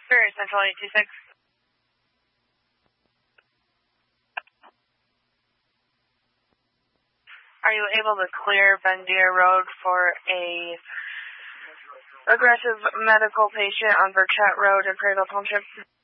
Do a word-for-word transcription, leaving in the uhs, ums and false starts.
Spirit Central eight two six. Are you able to clear Bendir Road for a aggressive medical patient on Burchett Road in Prairieville Township?